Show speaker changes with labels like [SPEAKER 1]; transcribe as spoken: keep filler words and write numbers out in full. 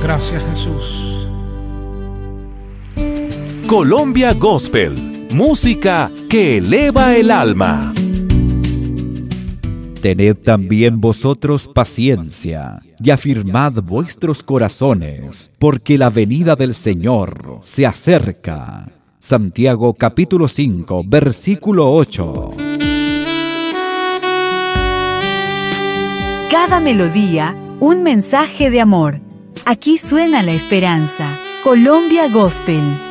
[SPEAKER 1] Gracias, Jesús.
[SPEAKER 2] Colombia Gospel, música que eleva el alma.
[SPEAKER 3] Tened también vosotros paciencia, y afirmad vuestros corazones, porque la venida del Señor se acerca. Santiago capítulo cinco, versículo ocho.
[SPEAKER 4] Cada melodía, un mensaje de amor. Aquí suena la esperanza. Colombia Gospel.